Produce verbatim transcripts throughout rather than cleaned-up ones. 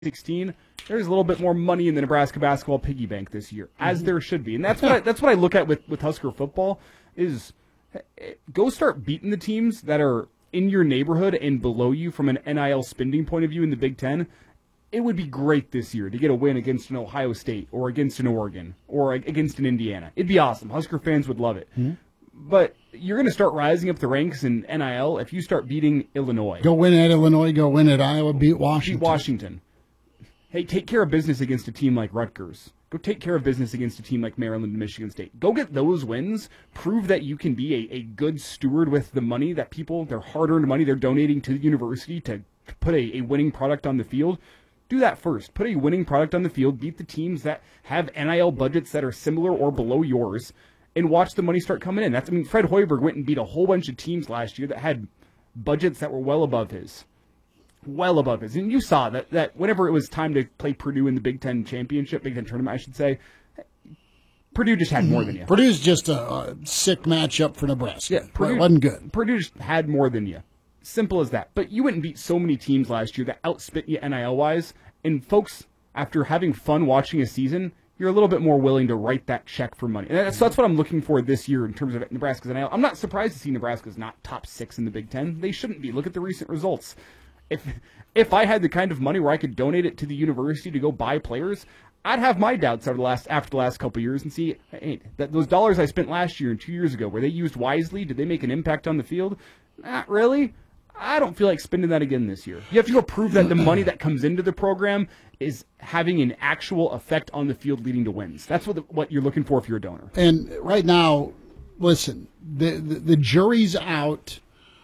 sixteen, there's a little bit more money in the Nebraska basketball piggy bank this year, as mm-hmm. there should be. And that's what I, that's what I look at with, with Husker football is go start beating the teams that are in your neighborhood and below you from an N I L spending point of view in the Big Ten. It would be great this year to get a win against an Ohio State or against an Oregon or against an Indiana. It'd be awesome. Husker fans would love it. Mm-hmm. But you're going to start rising up the ranks in N I L if you start beating Illinois. Go win at Illinois, go win at Iowa, beat Washington. Beat Washington. Hey, take care of business against a team like Rutgers. Go take care of business against a team like Maryland and Michigan State. Go get those wins. Prove that you can be a, a good steward with the money that people, their hard-earned money they're donating to the university to put a, a winning product on the field. Do that first. Put a winning product on the field. Beat the teams that have N I L budgets that are similar or below yours, and watch the money start coming in. That's I mean, Fred Hoiberg went and beat a whole bunch of teams last year that had budgets that were well above his. Well above his. And you saw that, that whenever it was time to play Purdue in the Big Ten championship, Big Ten tournament, I should say, Purdue just had more than you. Purdue's just a, a sick matchup for Nebraska. Yeah, Purdue, it wasn't good. Purdue just had more than you. Simple as that. But you went and beat so many teams last year that outspit you N I L-wise. And folks, after having fun watching a season, you're a little bit more willing to write that check for money. And that's, that's what I'm looking for this year in terms of Nebraska's N I L. I'm not surprised to see Nebraska's not top six in the Big Ten. They shouldn't be. Look at the recent results. If if I had the kind of money where I could donate it to the university to go buy players, I'd have my doubts after the last after the last couple of years and see, hey, that those dollars I spent last year and two years ago, were they used wisely? Did they make an impact on the field? Not really. I don't feel like spending that again this year. You have to go prove that the money that comes into the program is having an actual effect on the field leading to wins. That's what the, what you're looking for if you're a donor. And right now, listen, the the, the jury's out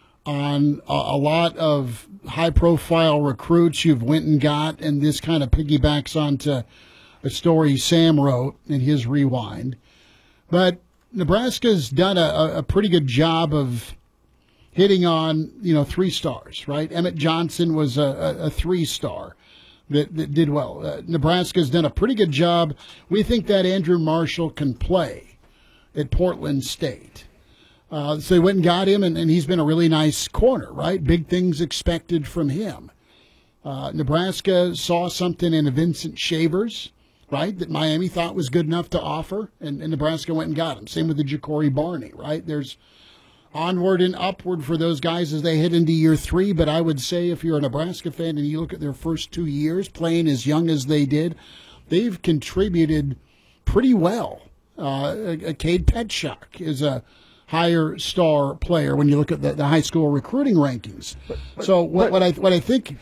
on a, a lot of high-profile recruits you've went and got, and this kind of piggybacks onto a story Sam wrote in his Rewind. But Nebraska's done a, a pretty good job of hitting on, you know, three stars, right? Emmett Johnson was a, a, a three-star that, that did well. Uh, Nebraska's done a pretty good job. We think that Andrew Marshall can play at Portland State. Uh, so they went and got him, and, and he's been a really nice corner, right? Big things expected from him. Uh, Nebraska saw something in Vincent Shavers, right, that Miami thought was good enough to offer, and, and Nebraska went and got him. Same with the Ja'Cory Barney, right? There's onward and upward for those guys as they head into year three, but I would say if you're a Nebraska fan and you look at their first two years playing as young as they did, they've contributed pretty well. Uh, Cade Petschak is a higher star player when you look at the, the high school recruiting rankings. But, but, so what, but, what I what I think,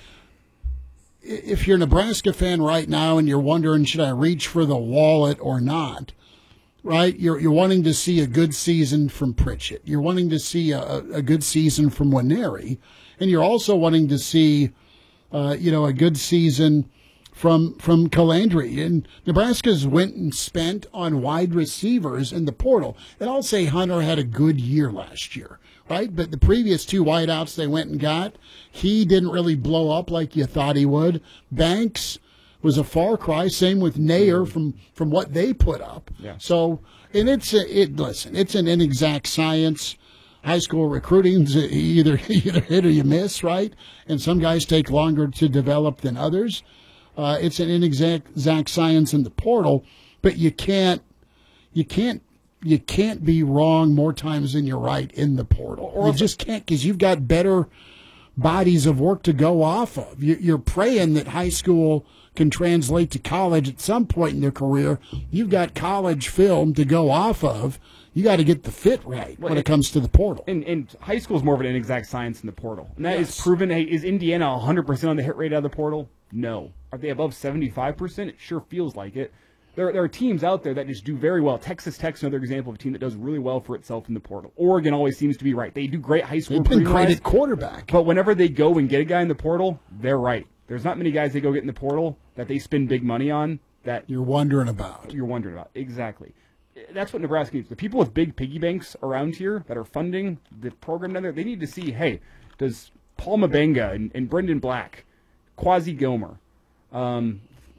if you're a Nebraska fan right now and you're wondering, should I reach for the wallet or not, right? You're you're wanting to see a good season from Pritchett. You're wanting to see a, a good season from Nwaneri, and you're also wanting to see, uh, you know, a good season from from Calandry. And Nebraska's went and spent on wide receivers in the portal. And I'll say Hunter had a good year last year, right? But the previous two wideouts they went and got, he didn't really blow up like you thought he would. Banks was a far cry. Same with Nair from, from what they put up. Yeah. So, and it's a, it. Listen, it's an inexact science. High school recruiting's either either hit or you miss, right? And some guys take longer to develop than others. Uh, it's an inexact exact science in the portal, but you can't you can't you can't be wrong more times than you're right in the portal. Or you just can't, because you've got better bodies of work to go off of. You're praying that high school can translate to college at some point in their career. You've got college film to go off of. You got to get the fit right well, when it, it comes to the portal. And, and high school is more of an inexact science in the portal. And that yes. is proven. Hey, is Indiana one hundred percent on the hit rate out of the portal? No. Are they above seventy-five percent? It sure feels like it. There, there are teams out there that just do very well. Texas Tech's another example of a team that does really well for itself in the portal. Oregon always seems to be right. They do great high school. They've been great at quarterback. But whenever they go and get a guy in the portal, they're right. There's not many guys they go get in the portal that they spend big money on that you're wondering about. You're wondering about. Exactly. That's what Nebraska needs. The people with big piggy banks around here that are funding the program down there, they need to see, hey, does Paul Mabenga and, and Brendan Black, Quasi Gilmer, um,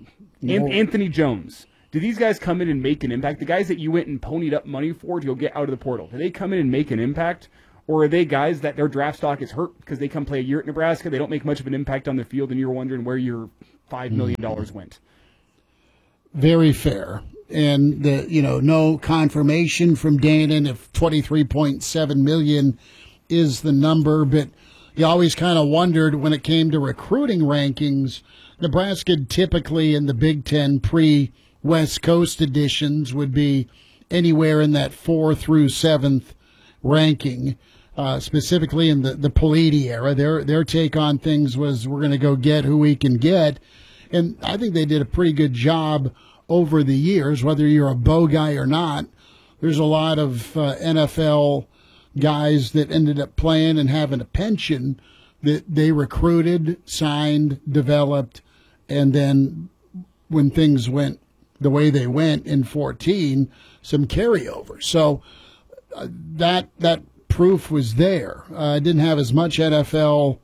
no. Anthony Jones, do these guys come in and make an impact? The guys that you went and ponied up money for to go get out of the portal, do they come in and make an impact? Or are they guys that their draft stock is hurt because they come play a year at Nebraska, they don't make much of an impact on the field, and you're wondering where your five million dollars went. Very fair. And, the you know, no confirmation from Dannon if twenty-three point seven million dollars is the number, but you always kind of wondered when it came to recruiting rankings, Nebraska typically in the Big Ten pre-West Coast editions would be anywhere in that four through seventh ranking, uh, specifically in the, the Peliti era. Their, their take on things was we're going to go get who we can get. And I think they did a pretty good job over the years, whether you're a Bo guy or not. There's a lot of uh, N F L guys that ended up playing and having a pension that they recruited, signed, developed, and then when things went the way they went in fourteen, some carryover. So uh, that that proof was there. Uh, didn't have as much N F L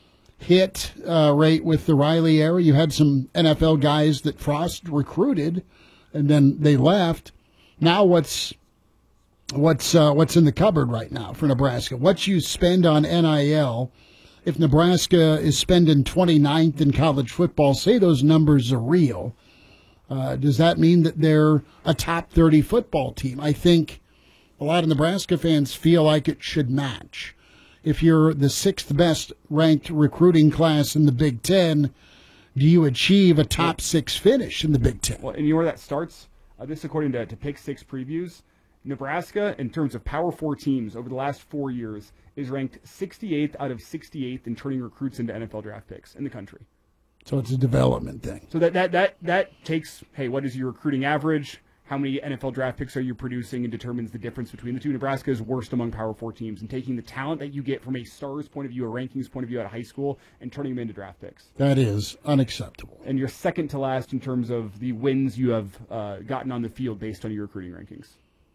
hit uh, rate with the Riley era. You had some N F L guys that Frost recruited, and then they left. Now what's what's uh, what's in the cupboard right now for Nebraska? What you spend on N I L, if Nebraska is spending twenty-ninth in college football, say those numbers are real, uh, does that mean that they're a top thirty football team? I think a lot of Nebraska fans feel like it should match. If you're the sixth best ranked recruiting class in the Big Ten, do you achieve a top six finish in the Big Ten? Well, and you know where that starts? Uh, this according to, to Pick Six Previews. Nebraska, in terms of Power Four teams over the last four years, is ranked sixty-eighth out of sixty-eighth in turning recruits into N F L draft picks in the country. So it's a development thing. So that that that, that takes, hey, what is your recruiting average? How many N F L draft picks are you producing, and determines the difference between the two. Nebraska is worst among Power Four teams, and taking the talent that you get from a Stars point of view, a rankings point of view out of high school, and turning them into draft picks. That is unacceptable. And you're second to last in terms of the wins you have uh, gotten on the field based on your recruiting rankings.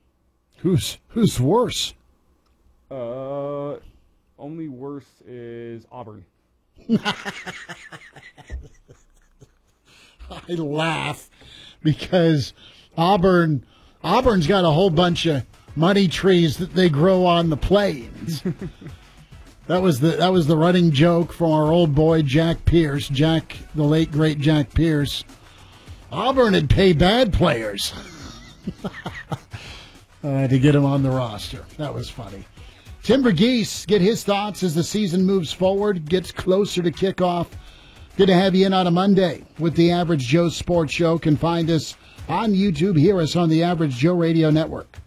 Who's who's worse? Uh, only worse is Auburn. I laugh because Auburn Auburn's got a whole bunch of money trees that they grow on the plains. That was the that was the running joke from our old boy Jack Pierce, Jack the late great Jack Pierce. Auburn would pay bad players uh, to get him on the roster. That was funny. Tim Verghese, get his thoughts as the season moves forward, gets closer to kickoff. Good to have you in on a Monday with the Average Joe Sports Show. Can find us on YouTube. Hear us on the Average Joe Radio Network.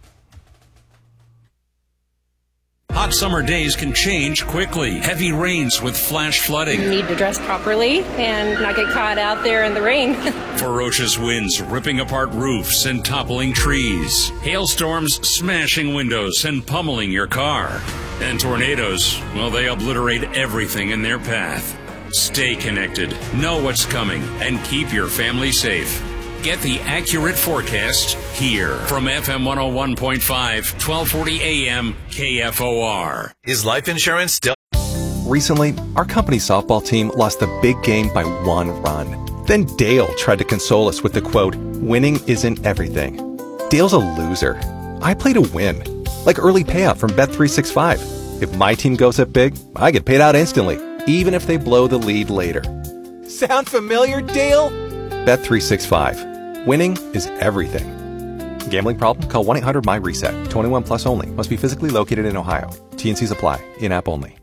Hot summer days can change quickly. Heavy rains with flash flooding. You need to dress properly and not get caught out there in the rain. Ferocious winds ripping apart roofs and toppling trees. Hailstorms smashing windows and pummeling your car. And tornadoes, well, they obliterate everything in their path. Stay connected, know what's coming, and keep your family safe. Get the accurate forecast here from F M one oh one point five, twelve forty A M, K F O R. Is life insurance still... Recently, our company softball team lost the big game by one run. Then Dale tried to console us with the quote, "Winning isn't everything." Dale's a loser. I play to win. Like early payout from Bet three sixty-five. If my team goes up big, I get paid out instantly, even if they blow the lead later. Sound familiar, Dale? Bet three sixty-five. Winning is everything. Gambling problem? Call one eight hundred my reset. twenty-one plus only. Must be physically located in Ohio. T N Cs apply. In-app only.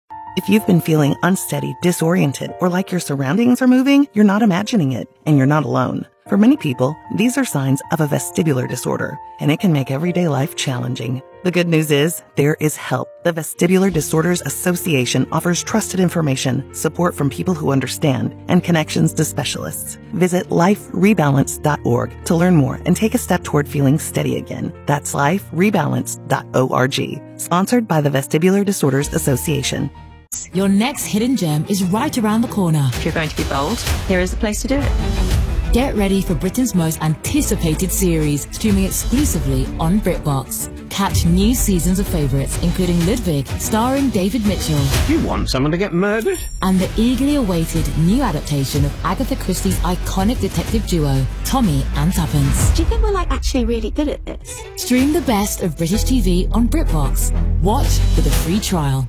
If you've been feeling unsteady, disoriented, or like your surroundings are moving, you're not imagining it, and you're not alone. For many people, these are signs of a vestibular disorder, and it can make everyday life challenging. The good news is, there is help. The Vestibular Disorders Association offers trusted information, support from people who understand, and connections to specialists. Visit life rebalance dot org to learn more and take a step toward feeling steady again. That's life rebalance dot org. Sponsored by the Vestibular Disorders Association. Your next hidden gem is right around the corner. If you're going to be bold, here is the place to do it. Get ready for Britain's most anticipated series, streaming exclusively on BritBox. Catch new seasons of favourites, including Ludwig, starring David Mitchell. You want someone to get murdered? And the eagerly awaited new adaptation of Agatha Christie's iconic detective duo, Tommy and Tuppence. Do you think we're like actually really good at this? Stream the best of British T V on BritBox. Watch with a free trial.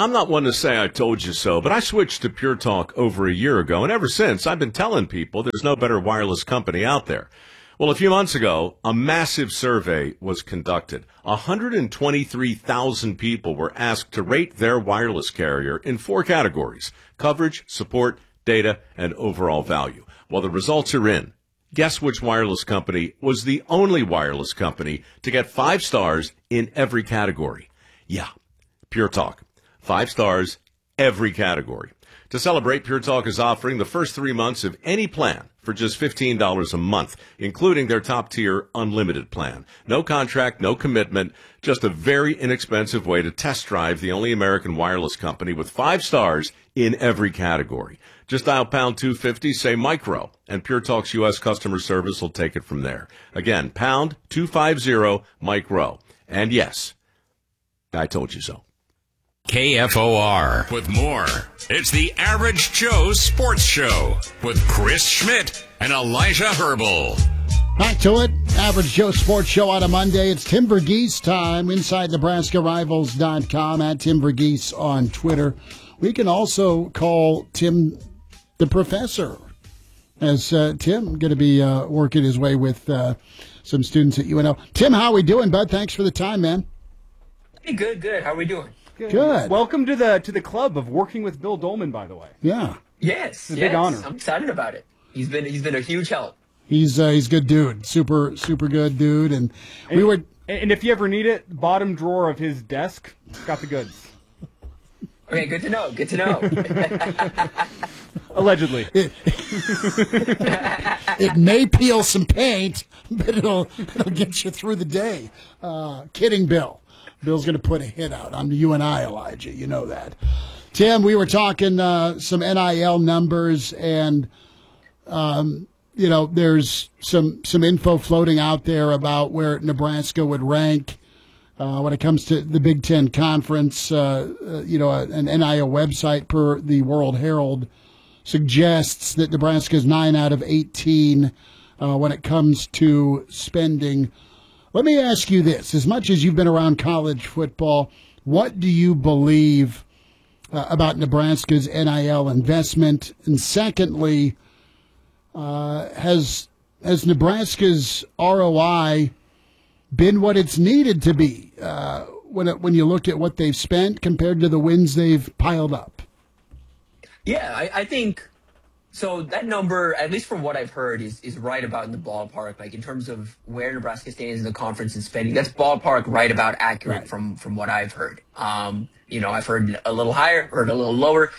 I'm not one to say I told you so, but I switched to Pure Talk over a year ago, and ever since, I've been telling people there's no better wireless company out there. Well, a few months ago, a massive survey was conducted. one hundred twenty-three thousand people were asked to rate their wireless carrier in four categories: coverage, support, data, and overall value. Well, the results are in. Guess which wireless company was the only wireless company to get five stars in every category? Yeah, Pure Talk. Five stars, every category. To celebrate, Pure Talk is offering the first three months of any plan for just fifteen dollars a month, including their top-tier unlimited plan. No contract, no commitment, just a very inexpensive way to test drive the only American wireless company with five stars in every category. Just dial pound two fifty, say micro, and Pure Talk's U S customer service will take it from there. Again, pound two fifty, micro. And yes, I told you so. K F O R with more. It's the Average Joe Sports Show with Chris Schmidt and Elijah Herbal. Back to it. Average Joe Sports Show on a Monday. It's Tim Verghese time. Inside Nebraska Rivals dot com, at Tim Verghese on Twitter. We can also call Tim the Professor, as uh, Tim going to be uh, working his way with uh, some students at U N L. Tim, how are we doing, bud? Thanks for the time, man. Hey, good, good. How are we doing? Good. Good. Welcome to the to the club of working with Bill Dolman, by the way. Yeah. Yes. It's a yes. big honor. I'm excited about it. He's been he's been a huge help. He's uh, he's a good dude. Super super good dude. And, and we were. And if you ever need it, bottom drawer of his desk got the goods. Okay, good to know. Good to know. Allegedly. It, it may peel some paint, but it'll it'll get you through the day. Uh, kidding, Bill. Bill's going to put a hit out on you and I, Elijah. You know that. Tim, we were talking uh, some N I L numbers, and um, you know, there's some some info floating out there about where Nebraska would rank uh, when it comes to the Big Ten Conference. Uh, uh, you know, an N I L website per the World Herald suggests that Nebraska is nine out of eighteen uh, when it comes to spending. Let me ask you this. As much as you've been around college football, what do you believe uh, about Nebraska's N I L investment? And secondly, uh, has has Nebraska's R O I been what it's needed to be uh, when it, when you look at what they've spent compared to the wins they've piled up? Yeah, I, I think so. That number, at least from what I've heard, is is right about in the ballpark. Like in terms of where Nebraska stands in the conference and spending, that's ballpark right about accurate right. from from what I've heard. Um, you know, I've heard a little higher, heard a little lower.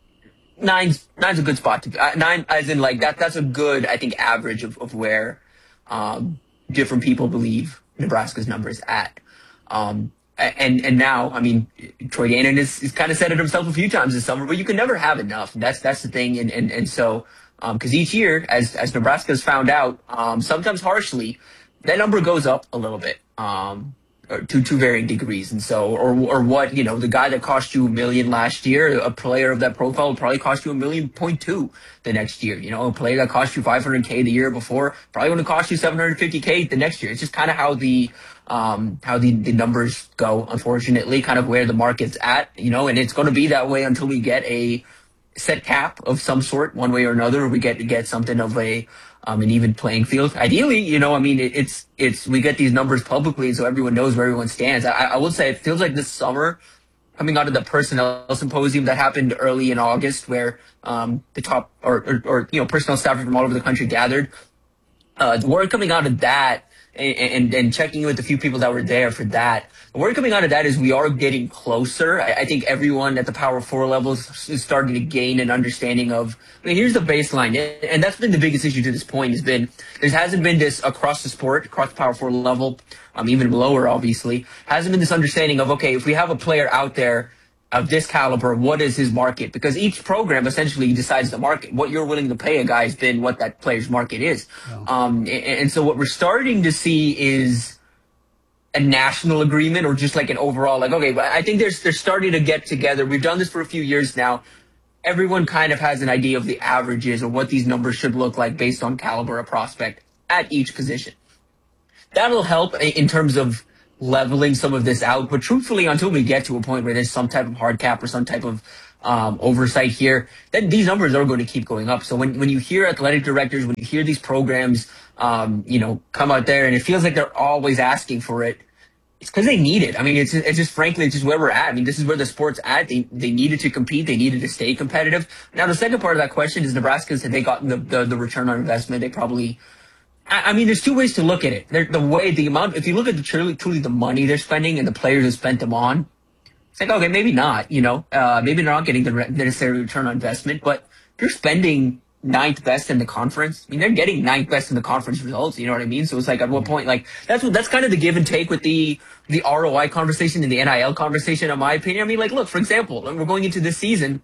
Nine's nine's a good spot to be. Uh, nine, as in like that. That's a good, I think, average of of where um, different people believe Nebraska's number is at. Um, And and now, I mean, Troy Danon has, has kind of said it himself a few times this summer, but you can never have enough. That's that's the thing. And and, and so, because um, each year, as as Nebraska's found out, um, sometimes harshly, that number goes up a little bit um, to to varying degrees. And so, or or what, you know, the guy that cost you a million last year, a player of that profile will probably cost you a million point two the next year. You know, a player that cost you five hundred K the year before probably going to cost you seven hundred fifty K the next year. It's just kind of how the Um, how the, the numbers go, unfortunately, kind of where the market's at, you know, and it's going to be that way until we get a set cap of some sort, one way or another. We get get something of a um, an even playing field. Ideally, you know, I mean, it, it's it's we get these numbers publicly, so everyone knows where everyone stands. I, I will say it feels like this summer, coming out of the personnel symposium that happened early in August, where um, the top or, or or you know personnel staff from all over the country gathered. Uh, the word coming out of that. And, and, and checking with a few people that were there for that. The word coming out of that is we are getting closer. I, I think everyone at the Power Four levels is starting to gain an understanding of, I mean, here's the baseline. And that's been the biggest issue to this point has been, there hasn't been this across the sport, across the Power Four level, um, even lower, obviously, hasn't been this understanding of, okay, if we have a player out there of this caliber, what is his market? Because each program essentially decides the market. What you're willing to pay a guy has been what that player's market is. Oh. Um, and, and so what we're starting to see is a national agreement or just like an overall, like, okay, but I think there's, they're starting to get together. We've done this for a few years now. Everyone kind of has an idea of the averages or what these numbers should look like based on caliber of prospect at each position. That'll help in terms of leveling some of this out. But truthfully, until we get to a point where there's some type of hard cap or some type of um, oversight here, then these numbers are going to keep going up. So when, when you hear athletic directors, when you hear these programs, um, you know, come out there and it feels like they're always asking for it, it's because they need it. I mean, it's it's just frankly, it's just where we're at. I mean, this is where the sport's at. They they needed to compete. They needed to stay competitive. Now, the second part of that question is Nebraska's, had they gotten the, the, the return on investment? They probably, I, I mean, there's two ways to look at it. They're, the way, the amount, if you look at the truly, truly the money they're spending and the players who spent them on, it's like, okay, maybe not, you know, uh, maybe they're not getting the re- necessary return on investment, but if you're spending ninth best in the conference, I mean, they're getting ninth best in the conference results, you know what I mean? So it's like, at what point, like, that's what, that's kind of the give and take with the, the R O I conversation and the N I L conversation, in my opinion. I mean, like, look, for example, when we're going into this season,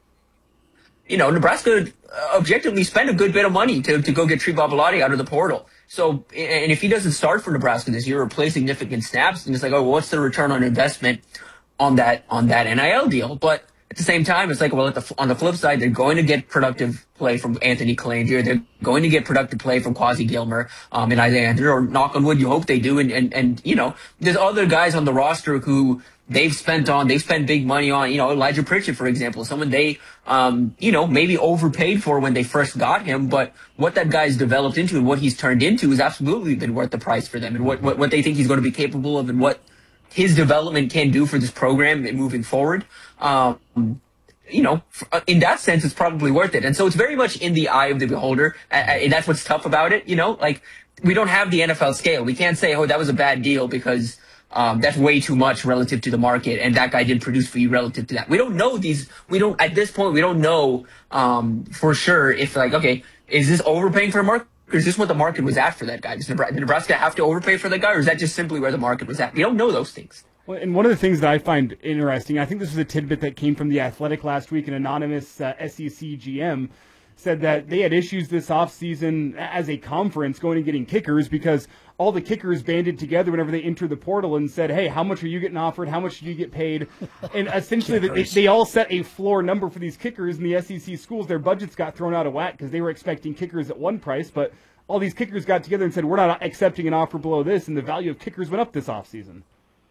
you know, Nebraska uh, objectively spent a good bit of money to, to go get Tree Babalati out of the portal. So, and if he doesn't start for Nebraska this year or play significant snaps, and it's like, oh, well, what's the return on investment on that, on that N I L deal? But at the same time, it's like, well, at the, on the flip side, they're going to get productive play from Anthony Colangier. They're going to get productive play from Quasi Gilmer, um, and Isaiah Andrew, or knock on wood, you hope they do. And, and, and, you know, there's other guys on the roster who they've spent on, they've spent big money on, you know, Elijah Pritchett, for example, someone they, um, you know, maybe overpaid for when they first got him, but what that guy's developed into and what he's turned into has absolutely been worth the price for them, and what, what, what they think he's going to be capable of and what his development can do for this program moving forward. Um, you know, in that sense, it's probably worth it. And so it's very much in the eye of the beholder. And that's what's tough about it. You know, like, we don't have the N F L scale. We can't say, oh, that was a bad deal because um, that's way too much relative to the market, and that guy didn't produce for you relative to that. We don't know these. We don't, at this point, we don't know um, for sure if, like, okay, is this overpaying for a market? Or is this what the market was at for that guy? Does Nebraska, did Nebraska have to overpay for that guy, or is that just simply where the market was at? We don't know those things. Well, and one of the things that I find interesting, I think this was a tidbit that came from The Athletic last week, an anonymous uh, S E C G M said that they had issues this offseason as a conference going and getting kickers because all the kickers banded together whenever they entered the portal and said, hey, how much are you getting offered? How much do you get paid? And essentially they, they all set a floor number for these kickers in the S E C schools. Their budgets got thrown out of whack because they were expecting kickers at one price, but all these kickers got together and said, we're not accepting an offer below this, and the value of kickers went up this offseason.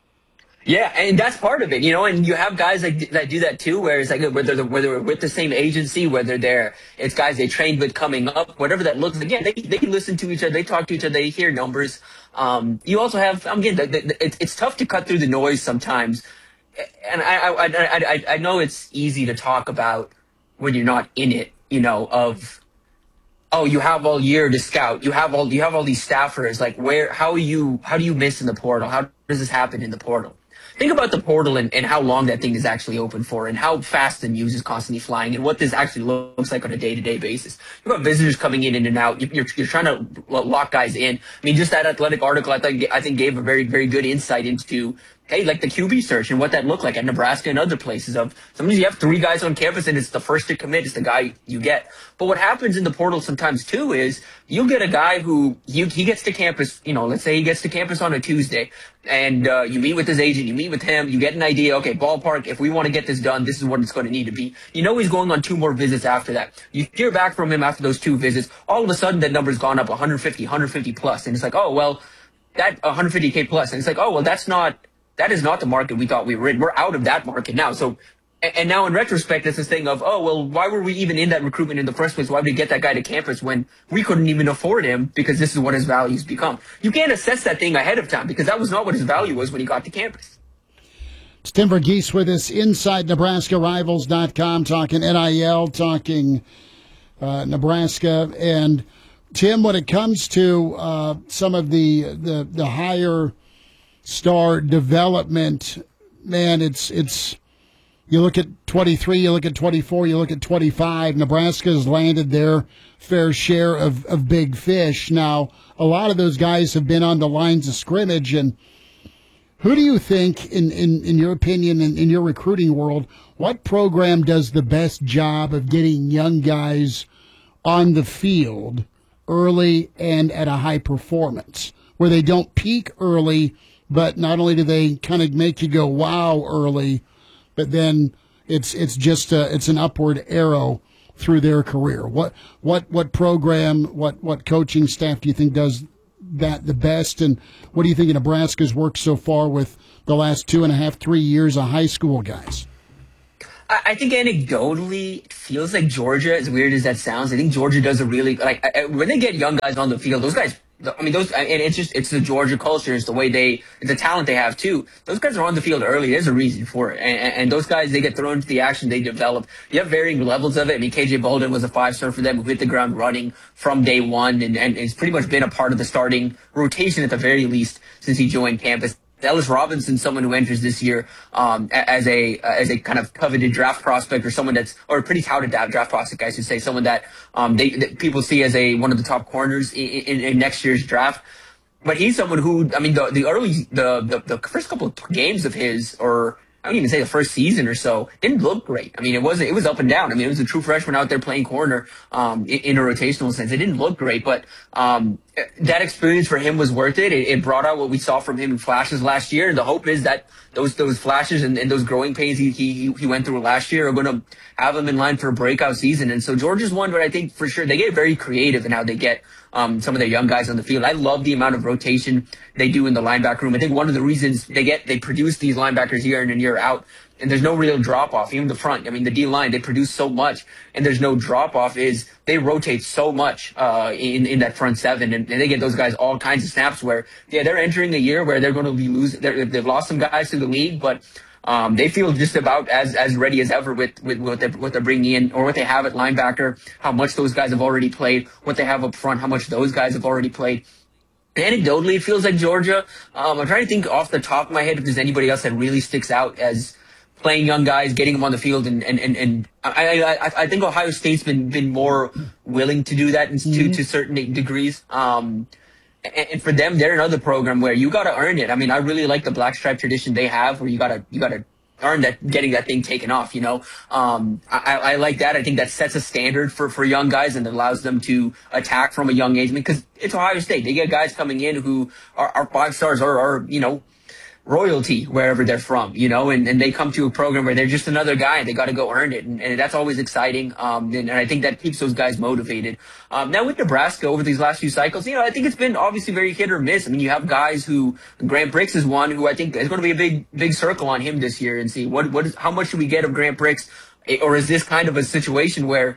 Yeah, and that's part of it, you know, and you have guys that, that do that too, where it's like, whether they're, whether they're with the same agency, whether they're, it's guys they trained with coming up, whatever that looks like. Again, they, they listen to each other, they talk to each other, they hear numbers. Um, you also have, again, the, the, it's, it's tough to cut through the noise sometimes. And I, I, I, I, I know it's easy to talk about when you're not in it, you know, of, oh, you have all year to scout. You have all, you have all these staffers. Like, where, how are you, how do you miss in the portal? How does this happen in the portal? Think about the portal and, and how long that thing is actually open for, and how fast the news is constantly flying, and what this actually looks like on a day-to-day basis. You've got visitors coming in and, and out. You're, you're trying to lock guys in. I mean, just that Athletic article, I think, I think gave a very, very good insight into, hey, like the Q B search and what that looked like at Nebraska and other places. Of sometimes you have three guys on campus and it's the first to commit, it's the guy you get. But what happens in the portal sometimes too is you'll get a guy who you, he gets to campus, you know, let's say he gets to campus on a Tuesday, and uh, you meet with his agent, you meet with him, you get an idea, okay, ballpark, if we want to get this done, this is what it's going to need to be. You know he's going on two more visits after that. You hear back from him after those two visits, all of a sudden that number's gone up one fifty, one fifty plus, and it's like, oh, well, that one fifty K plus, and it's like, oh, well, that's not, that is not the market we thought we were in. We're out of that market now. So, and now in retrospect, it's this thing of, oh, well, why were we even in that recruitment in the first place? Why did we get that guy to campus when we couldn't even afford him, because this is what his value's become? You can't assess that thing ahead of time, because that was not what his value was when he got to campus. It's Tim Verghese with us inside Nebraska Rivals dot com, talking N I L, talking uh, Nebraska. And Tim, when it comes to uh, some of the, the the higher star development, man, it's it's you look at twenty-three, you look at twenty-four, you look at twenty-five. Nebraska's landed their fair share of, of big fish. Now, a lot of those guys have been on the lines of scrimmage. And who do you think, in, in, in your opinion, in, in your recruiting world, what program does the best job of getting young guys on the field early and at a high performance, where they don't peak early, but not only do they kind of make you go wow early, but then it's it's just a, it's an upward arrow through their career? What what what program, what what coaching staff do you think does that the best? And what do you think of Nebraska's work so far with the last two and a half, three years of high school guys? I think anecdotally, it feels like Georgia, as weird as that sounds, I think Georgia does a really, like, when they get young guys on the field, those guys, I mean, those, and it's just, it's the Georgia culture, it's the way they, it's the talent they have too. Those guys are on the field early. There's a reason for it. And, and those guys, they get thrown into the action, they develop. You have varying levels of it. I mean, K J Bolden was a five-star for them who hit the ground running from day one, and, and it's pretty much been a part of the starting rotation at the very least since he joined campus. Ellis Robinson, someone who enters this year um, as a as a kind of coveted draft prospect, or someone that's, or a pretty touted draft prospect, I should say, someone that um, they that people see as a one of the top corners in, in, in next year's draft. But he's someone who, I mean, the the early the the, the first couple of games of his, or I don't even say the first season or so, didn't look great. I mean, it wasn't, it was up and down. I mean, it was a true freshman out there playing corner, um, in, in a rotational sense. It didn't look great, but, um, that experience for him was worth it. It, it brought out what we saw from him in flashes last year. And the hope is that those, those flashes and, and those growing pains he, he, he went through last year are going to have him in line for a breakout season. And so Georgia's one, but I think for sure they get very creative in how they get, um, some of their young guys on the field. I love the amount of rotation they do in the linebacker room. I think one of the reasons they get, they produce these linebackers year in and year out, and there's no real drop off. Even the front, I mean, the D line, they produce so much, and there's no drop off. Is they rotate so much uh, in in that front seven, and, and they get those guys all kinds of snaps. Where yeah, they're entering a year where they're going to be losing. They've lost some guys to the league, but um, they feel just about as as ready as ever with with what they're, what they're bringing in, or what they have at linebacker. How much those guys have already played, what they have up front, how much those guys have already played. Anecdotally, it feels like Georgia. Um, I'm trying to think off the top of my head if there's anybody else that really sticks out as playing young guys, getting them on the field, and and and, and I, I I think Ohio State's been been more willing to do that to mm-hmm. to certain degrees. Um, and, and for them, they're another program where you got to earn it. I mean, I really like the black stripe tradition they have, where you gotta you gotta earn that, getting that thing taken off. You know, um, I, I like that. I think that sets a standard for for young guys and allows them to attack from a young age. Because it's Ohio State, they get guys coming in who are, are five stars or are you know. royalty wherever they're from, you know, and, and they come to a program where they're just another guy and they got to go earn it. And, and that's always exciting. Um, and, and I think that keeps those guys motivated. Um, now with Nebraska over these last few cycles, you know, I think it's been obviously very hit or miss. I mean, you have guys who, Grant Brix is one who I think is going to be a big, big circle on him this year and see what, what is, how much should we get of Grant Brix? Or is this kind of a situation where,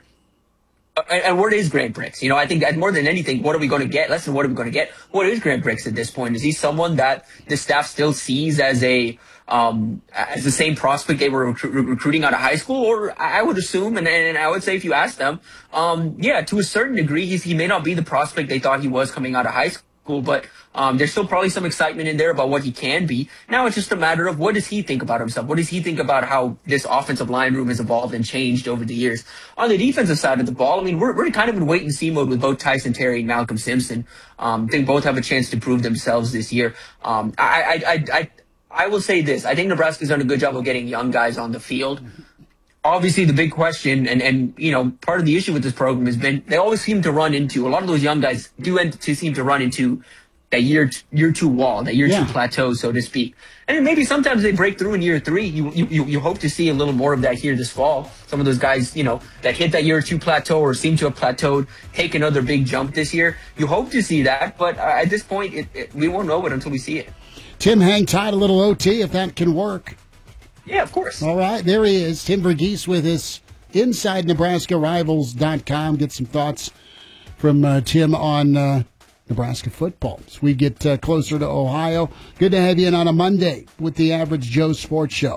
and what is Grant Brix? You know, I think that more than anything, what are we going to get? Less than what are we going to get? What is Grant Brix at this point? Is he someone that the staff still sees as a um, as the same prospect they were recru- recruiting out of high school? Or I would assume, and, and I would say if you ask them, um, yeah, to a certain degree, he's, he may not be the prospect they thought he was coming out of high school, but um, there's still probably some excitement in there about what he can be. Now it's just a matter of what does he think about himself? What does he think about how this offensive line room has evolved and changed over the years? On the defensive side of the ball, I mean, we're, we're kind of in wait and see mode with both Tyson Terry and Malcolm Simpson. Um, I think both have a chance to prove themselves this year. Um, I, I, I, I, I will say this. I think Nebraska's done a good job of getting young guys on the field. Obviously, the big question and, and, you know, part of the issue with this program has been they always seem to run into, a lot of those young guys do end to seem to run into that year year two wall, that year yeah. two plateau, so to speak. And maybe sometimes they break through in year three. You, you you hope to see a little more of that here this fall. Some of those guys, you know, that hit that year two plateau or seem to have plateaued, take another big jump this year. You hope to see that, but uh, at this point, it, it, we won't know it until we see it. Tim, hang tight, a little O T if that can work. Yeah, of course. All right, there he is, Tim Verghese with us, Inside Nebraska Rivals dot com. Get some thoughts from uh, Tim on uh, Nebraska football as we get uh, closer to Ohio. Good to have you in on a Monday with the Average Joe Sports Show.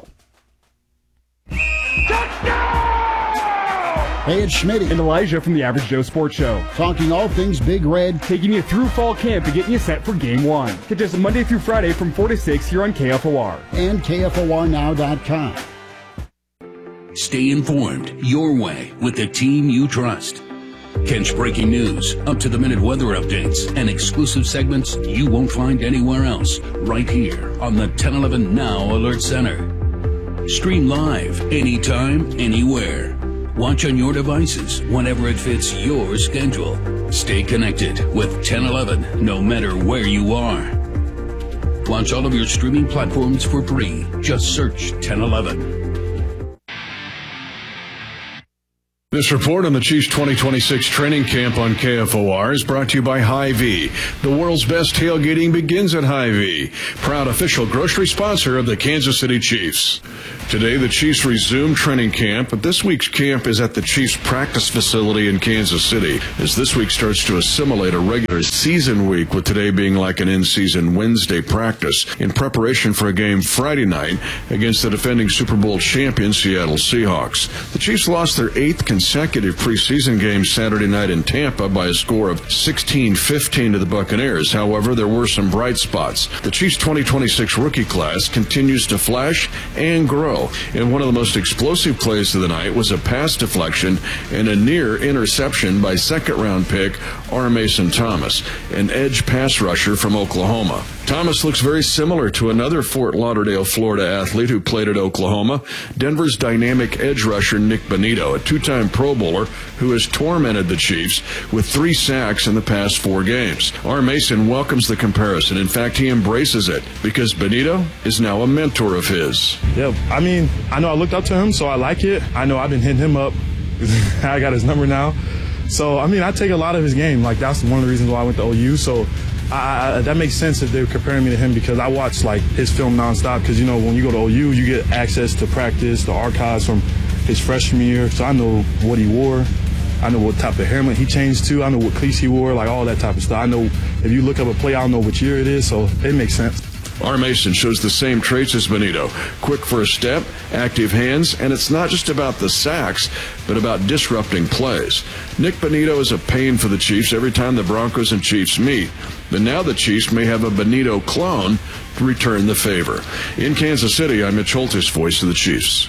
Hey, it's Schmitty. And Elijah from the Average Joe Sports Show. Talking all things Big Red. Taking you through fall camp and getting you set for game one. Catch us Monday through Friday from four to six here on K F O R. And K F O R now dot com. Stay informed your way with the team you trust. Catch breaking news, up-to-the-minute weather updates, and exclusive segments you won't find anywhere else right here on the ten eleven Now Alert Center. Stream live anytime, anywhere. Watch on your devices whenever it fits your schedule. Stay connected with ten eleven no matter where you are. Watch all of your streaming platforms for free. Just search ten eleven. This report on the Chiefs twenty twenty-six training camp on K F O R is brought to you by Hy-Vee. The world's best tailgating begins at Hy-Vee, proud official grocery sponsor of the Kansas City Chiefs. Today, the Chiefs resume training camp, but this week's camp is at the Chiefs practice facility in Kansas City, as this week starts to assimilate a regular season week, with today being like an in-season Wednesday practice in preparation for a game Friday night against the defending Super Bowl champion Seattle Seahawks. The Chiefs lost their eighth consecutive preseason game Saturday night in Tampa by a score of sixteen fifteen to the Buccaneers. However, there were some bright spots. The Chiefs twenty twenty-six rookie class continues to flash and grow. And one of the most explosive plays of the night was a pass deflection and a near interception by second-round pick R. Mason Thomas, an edge pass rusher from Oklahoma. Thomas looks very similar to another Fort Lauderdale, Florida athlete who played at Oklahoma, Denver's dynamic edge rusher Nick Bonito, a two-time Pro Bowler who has tormented the Chiefs with three sacks in the past four games. R. Mason welcomes the comparison. In fact, he embraces it because Bonito is now a mentor of his. Yeah, I mean, I know I looked up to him, so I like it. I know I've been hitting him up. I got his number now. So, I mean, I take a lot of his game. Like, that's one of the reasons why I went to O U. So, I, I, that makes sense if they're comparing me to him, because I watch, like, his film nonstop. Because, you know, when you go to O U, you get access to practice, the archives from his freshman year. So I know what he wore. I know what type of helmet he changed to. I know what cleats he wore, like all that type of stuff. I know if you look up a play, I don't know what year it is. So it makes sense. R. Mason shows the same traits as Bonito. Quick first step, active hands, and it's not just about the sacks, but about disrupting plays. Nick Bonito is a pain for the Chiefs every time the Broncos and Chiefs meet. But now the Chiefs may have a Bonito clone to return the favor. In Kansas City, I'm Mitch Holtis, voice of the Chiefs.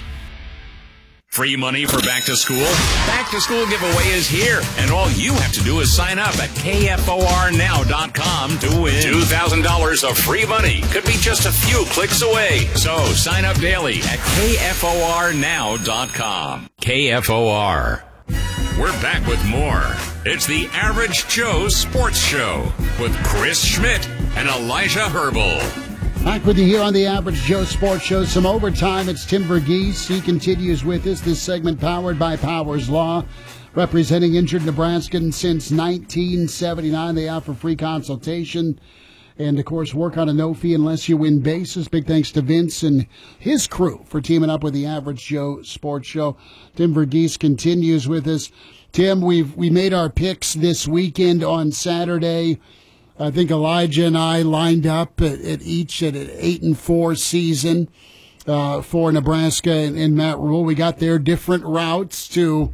Free money for back to school? Back to school giveaway is here, and all you have to do is sign up at K F O R now dot com to win two thousand dollars of free money. Could be just a few clicks away. So sign up daily at K F O R now dot com. K F O R. We're back with more. It's the Average Joe Sports Show with Chris Schmidt and Elijah Herbal. Back with you here on the Average Joe Sports Show. Some overtime. It's Tim Verghese. He continues with us. This segment powered by Powers Law, representing injured Nebraskans since nineteen seventy-nine. They offer free consultation and, of course, work on a no fee unless you win basis. Big thanks to Vince and his crew for teaming up with the Average Joe Sports Show. Tim Verghese continues with us. Tim, we've we made our picks this weekend on Saturday. I think Elijah and I lined up at, at each at an eight and four season uh, for Nebraska and, and Matt Rule. We got their different routes to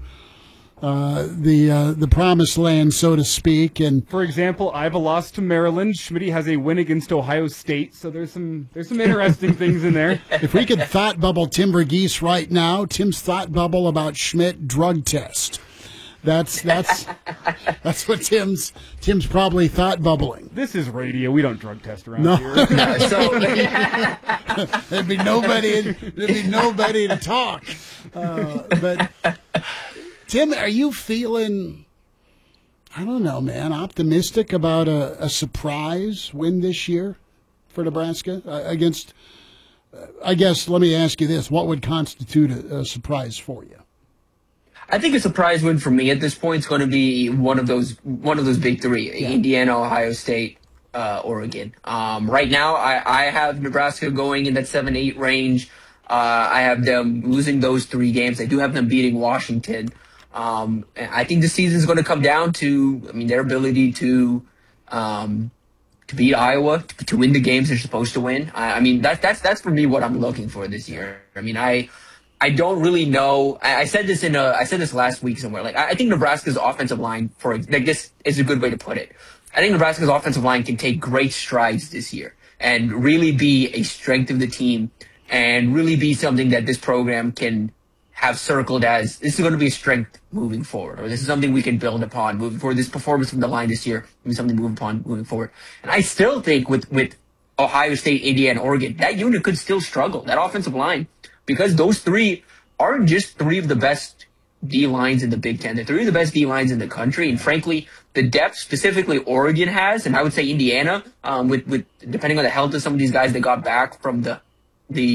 uh, the uh, the promised land, so to speak. And for example, I have a loss to Maryland. Schmitty has a win against Ohio State. So there's some there's some interesting things in there. If we could thought bubble Tim Verghese right now, Tim's thought bubble about Schmidt drug test. That's that's that's what Tim's Tim's probably thought bubbling. This is radio. We don't drug test around no. here. No, so, there'd be nobody. There'd be nobody to talk. Uh, but Tim, are you feeling? I don't know, man. Optimistic about a, a surprise win this year for Nebraska uh, against? Uh, I guess. Let me ask you this: what would constitute a, a surprise for you? I think a surprise win for me at this point is going to be one of those one of those big three: yeah. Indiana, Ohio State, uh, Oregon. Um, right now, I, I have Nebraska going in that seven eight range. Uh, I have them losing those three games. I do have them beating Washington. Um, I think the season is going to come down to, I mean, their ability to um, to beat Iowa, to, to win the games they're supposed to win. I, I mean, that, that's that's for me what I'm looking for this year. I mean, I. I don't really know. I, I said this in a, I said this last week somewhere. Like, I, I think Nebraska's offensive line, for like this is a good way to put it. I think Nebraska's offensive line can take great strides this year and really be a strength of the team and really be something that this program can have circled as this is going to be a strength moving forward, or this is something we can build upon moving forward. This performance from the line this year will be something to move upon moving forward. And I still think with with Ohio State, Indiana, Oregon, that unit could still struggle. That offensive line. Because those three aren't just three of the best D lines in the Big Ten. They're three of the best D lines in the country. And frankly, the depth specifically Oregon has, and I would say Indiana, um, with, with depending on the health of some of these guys that got back from the the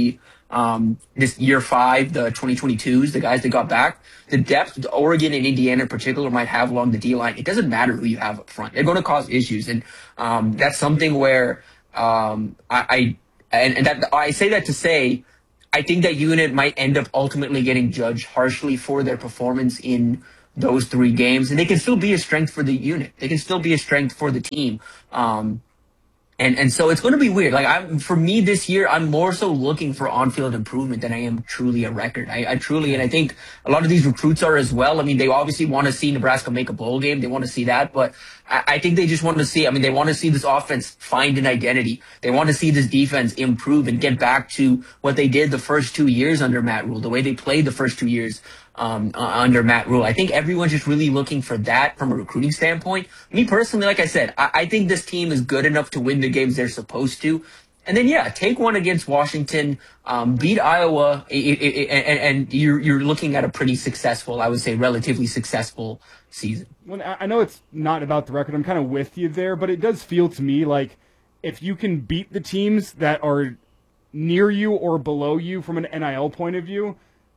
um, this year five, the twenty twenty-twos, the guys that got back, the depth Oregon and Indiana in particular might have along the D-line, it doesn't matter who you have up front. They're going to cause issues. And um, that's something where um, I, I and, and that I say that to say, I think that unit might end up ultimately getting judged harshly for their performance in those three games. And they can still be a strength for the unit. They can still be a strength for the team. Um, And and so it's going to be weird. Like I'm, for me this year, I'm more so looking for on-field improvement than I am truly a record. I, I truly, and I think a lot of these recruits are as well. I mean, they obviously want to see Nebraska make a bowl game. They want to see that, but I, I think they just want to see. I mean, they want to see this offense find an identity. They want to see this defense improve and get back to what they did the first two years under Matt Rule, the way they played the first two years. Um, uh, under Matt Rule. I think everyone's just really looking for that from a recruiting standpoint. Me personally, like I said, I, I think this team is good enough to win the games they're supposed to. And then, yeah, take one against Washington, um, beat Iowa, it, it, it, and, and you're, you're looking at a pretty successful, I would say, relatively successful season. Well, I know it's not about the record. I'm kind of with you there, but it does feel to me like if you can beat the teams that are near you or below you from an N I L point of view,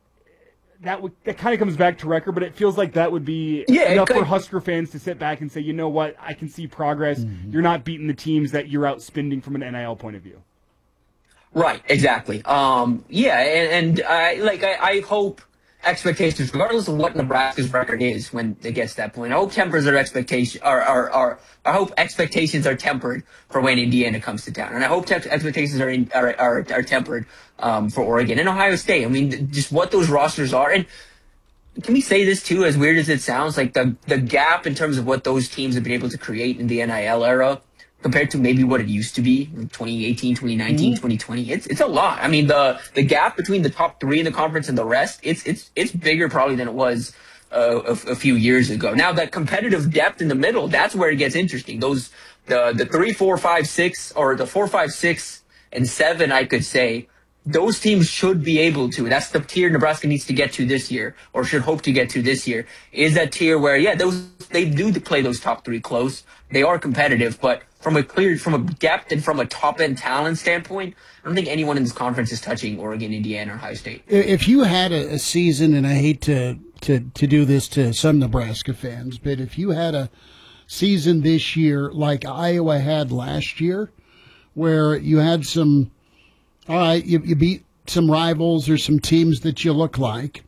That would that kind of comes back to record, but it feels like that would be yeah, enough could, for Husker fans to sit back and say, you know what, I can see progress. Mm-hmm. You're not beating the teams that you're outspending from an N I L point of view. Right, exactly. Um, yeah, and, and I like I, I hope expectations, regardless of what Nebraska's record is when it gets to that point, I hope tempers their expectation, or, or, or I hope expectations are tempered for when Indiana comes to town, and I hope te- expectations are, in, are are are tempered um, for Oregon and Ohio State. I mean, just what those rosters are, and can we say this too? As weird as it sounds, like the the gap in terms of what those teams have been able to create in the N I L era compared to maybe what it used to be in twenty eighteen, twenty nineteen, mm-hmm. twenty twenty, it's it's a lot. I mean, the the gap between the top three in the conference and the rest, it's it's it's bigger probably than it was uh, a, a few years ago. Now, that competitive depth in the middle, that's where it gets interesting. Those the the three, four, five, six, or the four, five, six, and seven, I could say, those teams should be able to. That's the tier Nebraska needs to get to this year, or should hope to get to this year. Is that tier where, yeah, those they do play those top three close. They are competitive, but from a clear, from a depth and from a top end talent standpoint, I don't think anyone in this conference is touching Oregon, Indiana, or Ohio State. If you had a, a season, and I hate to, to to do this to some Nebraska fans, but if you had a season this year like Iowa had last year, where you had some. All right, you, you beat some rivals or some teams that you look like,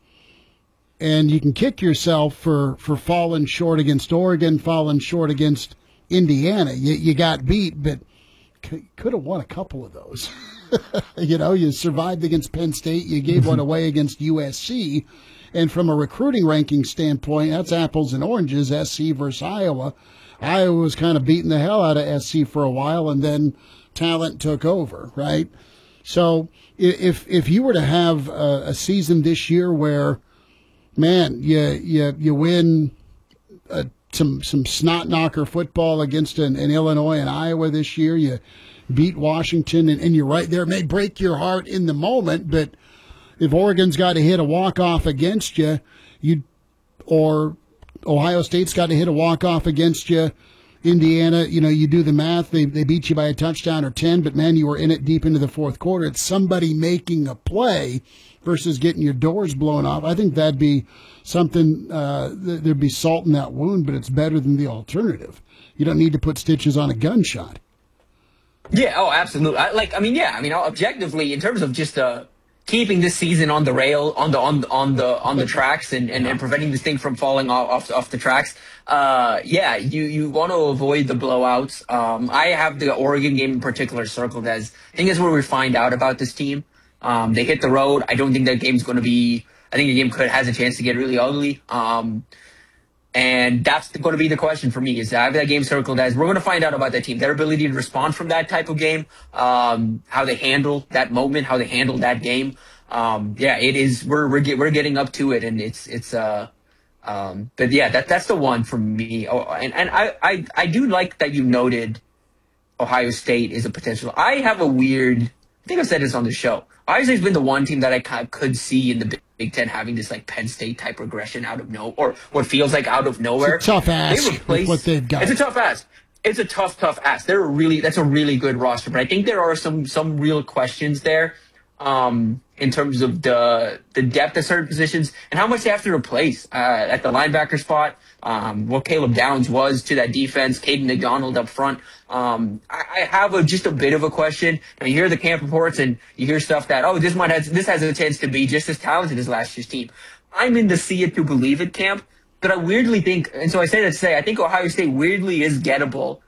and you can kick yourself for, for falling short against Oregon, falling short against Indiana. You, you got beat, but c- could have won a couple of those. You know, you survived against Penn State. You gave one away against U S C. And from a recruiting ranking standpoint, that's apples and oranges, S C versus Iowa. Iowa was kind of beating the hell out of S C for a while, and then talent took over, right? So if if you were to have a, a season this year where, man, you you you win a, some some snot knocker football against an, an Illinois and Iowa this year, you beat Washington, and, and you're right there. It may break your heart in the moment, but if Oregon's got to hit a walk off against you, you or Ohio State's got to hit a walk off against you. Indiana, you know, you do the math, they they beat you by a touchdown or ten, but, man, you were in it deep into the fourth quarter. It's somebody making a play versus getting your doors blown off. I think that'd be something, uh, there'd be salt in that wound, but it's better than the alternative. You don't need to put stitches on a gunshot. Yeah, oh, absolutely. I, like, I mean, yeah, I mean, objectively, in terms of just uh, keeping this season on the rail, on the on the on the on the tracks, and, and, and preventing this thing from falling off off, off the tracks. Uh, yeah, you, you want to avoid the blowouts. Um, I have the Oregon game in particular circled as, I think that's where we find out about this team. Um, they hit the road. I don't think that game's going to be, I think the game could, has a chance to get really ugly. Um, and that's going to be the question for me, is I have that game circled as, we're going to find out about that team, their ability to respond from that type of game, um, how they handle that moment, how they handle that game. Um, yeah, it is, we're, we're, get, we're getting up to it, and it's, it's, uh, Um, but yeah, that that's the one for me. Oh, and and I, I, I do like that you noted Ohio State is a potential. I have a weird, I think I've said this on the show. Ohio State's been the one team that I kind of could see in the Big Ten having this like Penn State type regression out of no, or what feels like out of nowhere. It's a tough ask they replaced, what they've got. It's a tough ask. It's a tough, tough ask. They're a really, that's a really good roster, but I think there are some some real questions there. Um, in terms of the the depth of certain positions and how much they have to replace uh, at the linebacker spot. Um, what Caleb Downs was to that defense, Caden McDonald up front. Um, I, I have a, just a bit of a question. Now, you hear the camp reports and you hear stuff that, oh, this might have, this has a chance to be just as talented as last year's team. I'm in the see it to believe it camp, but I weirdly think, and so I say that to say, I think Ohio State weirdly is gettable